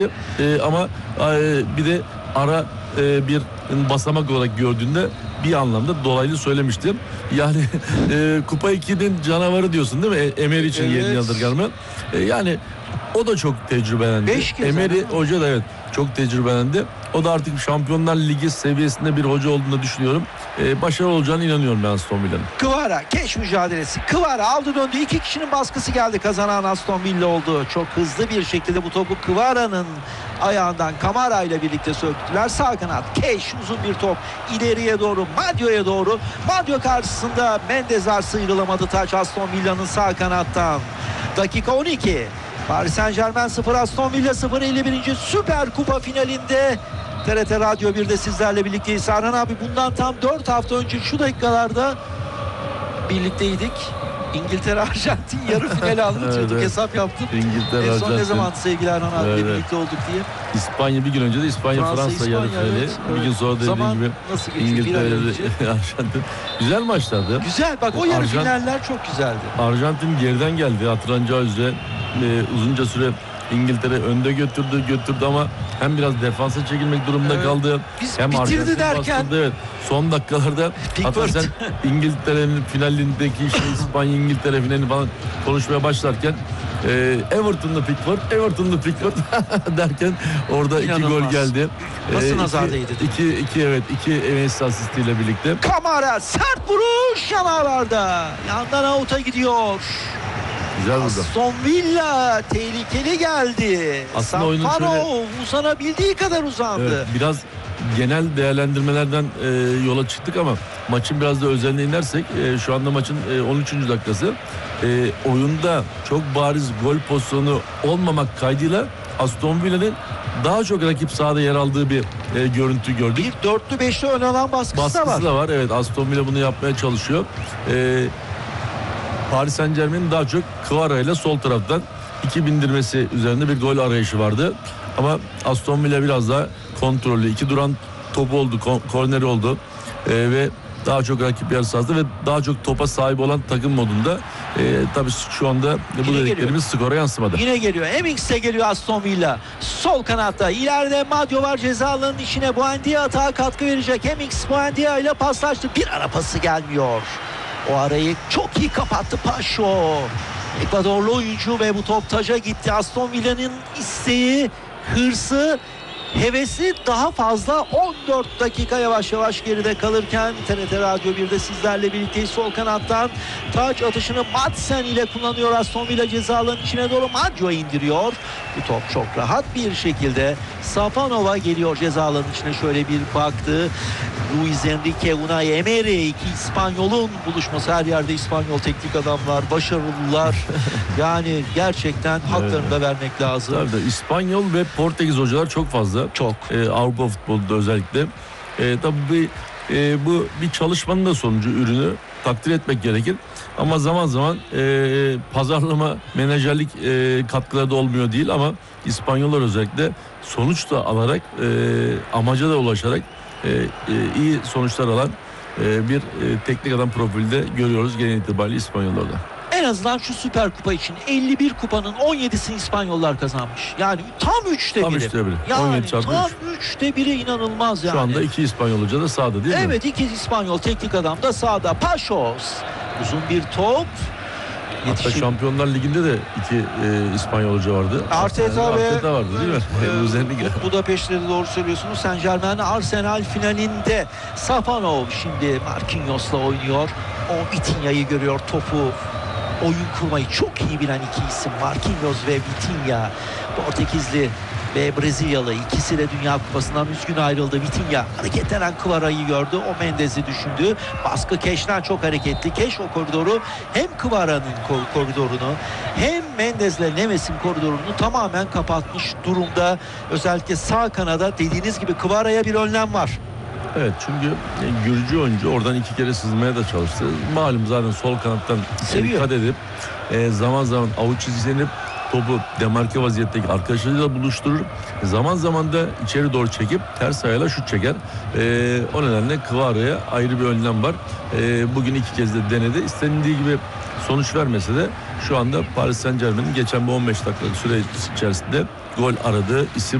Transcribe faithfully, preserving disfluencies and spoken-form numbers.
E, ama e, bir de ara e, bir basamak olarak gördüğünde bir anlamda dolaylı söylemiştim. Yani e, Kupa iki'nin canavarı diyorsun değil mi? E, Emery için Evet. yeni yıldırgamı. E, yani o da çok tecrübelendi. Emery hoca da evet çok tecrübelendi. O da artık Şampiyonlar Ligi seviyesinde bir hoca olduğunu düşünüyorum. Ee, başarılı olacağını inanıyorum ben Aston Villa'nın. Kvara keş mücadelesi. Kvara aldı döndü. İki kişinin baskısı geldi. Kazanan Aston Villa oldu. Çok hızlı bir şekilde bu topu Kvara'nın ayağından Kamara ile birlikte söktüler. Sağ kanat keş uzun bir top. İleriye doğru Madio'ya doğru. Madio karşısında Mendezler sıyrılamadı. Taç Aston Villa'nın sağ kanattan. Dakika on iki. Paris Saint-Germain sıfır Aston Villa sıfır. elli birinci Süper Kupa finalinde T R T Radyo bir'de sizlerle birlikteyiz. Serhan abi bundan tam dört hafta önce şu dakikalarda birlikteydik. İngiltere Arjantin yarı finali anlatıyorduk. Evet. Hesap yaptım. İngiltere En son Arjantin. ne zaman sevgili Erhan abi Evet. birlikte olduk diye. İspanya bir gün önce de İspanya Fransa, Fransa yarı finali. Evet, evet. Bir gün sonra dediğim zaman gibi İngiltere Arjantin. Güzel maçlardı. Güzel bak o yarı Arjant... finaller çok güzeldi. Arjantin geriden geldi hatırlanacağı üzere. Ee, uzunca süre İngiltere önde götürdü götürdü ama hem biraz defansa çekilmek durumunda evet. kaldı. Biz hem bitirdi Arjantin derken. Bastırdı, evet. Son dakikalarda hatta sen İngiltere'nin finalindeki işte İspanya İngiltere finalini falan konuşmaya başlarken e, Everton'lı Pickford, Everton'lı Pickford derken orada İnanılmaz. iki gol geldi. Nasıl e, nazar değdi? İki, iki evet iki Enes asistiyle birlikte. Kamara sert vuruş yanarlarda. Yandan out'a gidiyor. Aston Villa tehlikeli geldi. Aslında oyunun şöyle uzanabildiği kadar uzandı. Evet, biraz genel değerlendirmelerden e, yola çıktık ama maçın biraz da özeline inersek e, şu anda maçın e, on üçüncü dakikası. E, oyunda çok bariz gol pozisyonu olmamak kaydıyla Aston Villa'nın daha çok rakip sahada yer aldığı bir e, görüntü gördük. Bir dörtlü beşli ön alan baskısı, baskısı da var. da var. Evet, Aston Villa bunu yapmaya çalışıyor. E, Paris Saint-Germain'in daha çok Kvara ile sol taraftan iki bindirmesi üzerinde bir gol arayışı vardı. Ama Aston Villa biraz daha kontrollü. İki duran topu oldu, korneri oldu. Ee, ve daha çok rakip yarı sahasında ve daha çok topa sahip olan takım modunda. Ee, tabii şu anda bu Yine dediklerimiz geliyor. skora yansımadı. Yine geliyor. Hemmings'e geliyor Aston Villa. Sol kanatta. İleride Madio var ceza alanının içine. Buendia atağa katkı verecek. Hemmings Buendia ile paslaştı. Bir ara pası gelmiyor. O arayı çok iyi kapattı Paşo. Ekvadorlu oyuncu ve bu top taca gitti. Aston Villa'nın isteği, hırsı, hevesi daha fazla. on dört dakika yavaş yavaş geride kalırken T R T Radyo bir'de sizlerle birlikteyiz. Sol kanattan taç atışını Madsen ile kullanıyor Aston Villa ceza alanının içine doğru. Maggio indiriyor. Bu top çok rahat bir şekilde Safanova geliyor ceza alanının içine, şöyle bir baktı. Luis Enrique, Unai Emery, iki İspanyol'un buluşması. Her yerde İspanyol teknik adamlar, başarılılar. Yani gerçekten haklarını da vermek lazım. Tabii de İspanyol ve Portekiz hocalar çok fazla. Çok. Ee, Avrupa futbolunda özellikle. Ee, tabii bir, e, bu bir çalışmanın da sonucu, ürünü takdir etmek gerekir. Ama zaman zaman e, pazarlama, menajerlik e, katkıları da olmuyor değil ama İspanyollar özellikle sonuç da alarak, e, amaca da ulaşarak e, e, iyi sonuçlar alan e, bir e, teknik adam profilde görüyoruz genel itibariyle İspanyollarda. En azından şu Süper Kupa için elli bir kupanın on yedisini İspanyollar kazanmış. Yani tam üçte tam biri. üçte biri. Yani tam üçte biri inanılmaz yani. Şu anda iki İspanyol hoca da sahada değil evet, mi? Evet, iki İspanyol teknik adam da sahada. Paşos. Uzun bir top. Hatta Yetişim. Şampiyonlar Ligi'nde de iki e, İspanyol hoca vardı. Arteta yani ve Arteta vardı değil mi? E, Budapeşte'de de doğru söylüyorsunuz. Saint Germain Arsenal finalinde Safanov şimdi Marquinhos'la oynuyor. O Vitinha'yı görüyor, topu oyun kurmayı çok iyi bilen iki isim Marquinhos ve Vitinha. Portekizli ve Brezilyalı, ikisi de Dünya Kupası'ndan üzgün ayrıldı. Vitinha hareketlenen Kvara'yı gördü. O Mendez'i düşündü. Baskı Keş'ten çok hareketli. Keş o koridoru, hem Kvara'nın koridorunu hem Mendez'le Neves'in koridorunu tamamen kapatmış durumda. Özellikle sağ kanada dediğiniz gibi Kvara'ya bir önlem var. Evet, çünkü Gürcü oyuncu oradan iki kere sızmaya da çalıştı. Malum zaten sol kanattan dikkat edip e, zaman zaman avuç çizgilenip topu demarke vaziyetteki arkadaşlarıyla buluşturur. Zaman zaman da içeri doğru çekip ters ayağıyla şut çeker. E, o nedenle Kvara'ya ayrı bir önlem var. E, bugün iki kez de denedi. İstenildiği gibi sonuç vermese de şu anda Paris Saint-Germain'in geçen bu on beş dakikalık süre içerisinde gol aradığı isim